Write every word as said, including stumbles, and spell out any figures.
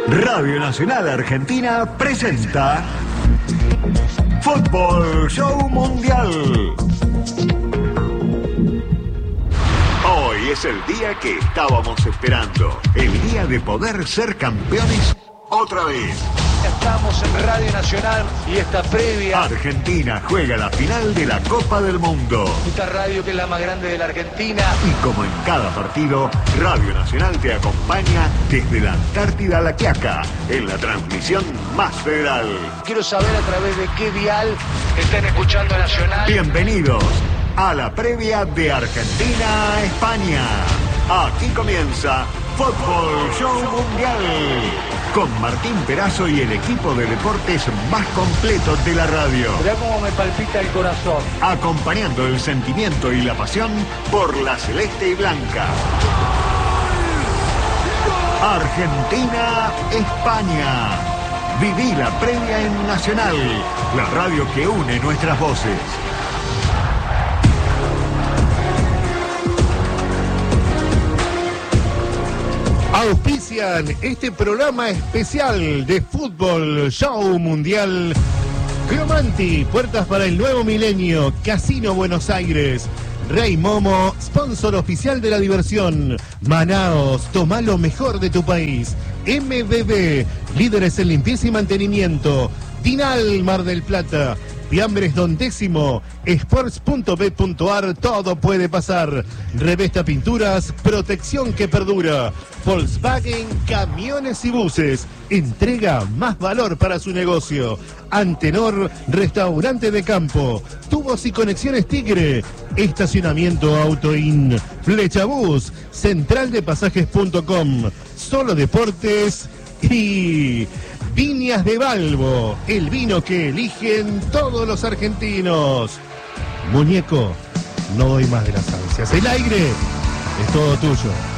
Radio Nacional Argentina presenta Fútbol Show Mundial. Hoy es el día que estábamos esperando, el día de poder ser campeones otra vez. Estamos en Radio Nacional y esta previa. Argentina juega la final de la Copa del Mundo. Esta radio que es la más grande de la Argentina. Y como en cada partido, Radio Nacional te acompaña desde la Antártida a La Quiaca, en la transmisión más federal. Quiero saber a través de qué dial están escuchando Nacional. Bienvenidos a la previa de Argentina a España. Aquí comienza Fútbol Show Mundial, con Martín Perazo y el equipo de deportes más completo de la radio. Mirá cómo me palpita el corazón. Acompañando el sentimiento y la pasión por la celeste y blanca. Argentina, España. Viví la previa en Nacional, la radio que une nuestras voces. Auspician este programa especial de Fútbol Show Mundial. Cromanti, puertas para el nuevo milenio. Casino Buenos Aires. Rey Momo, sponsor oficial de la diversión. Manaos, toma lo mejor de tu país. M B B, líderes en limpieza y mantenimiento. Dinal, Mar del Plata. Fiambres Don Décimo, sports punto b punto a r, todo puede pasar. Revesta Pinturas, protección que perdura. Volkswagen, camiones y buses, entrega más valor para su negocio. Antenor, restaurante de campo. Tubos y conexiones Tigre, estacionamiento Autoin. Flechabús, central de pasajes punto com. Solo Deportes y Viñas de Balbo, el vino que eligen todos los argentinos. Muñeco, no doy más de las ansias. El aire es todo tuyo.